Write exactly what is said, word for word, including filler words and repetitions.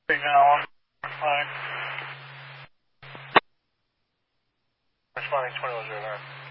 Big now on fine. Responding twenty-one zero nine.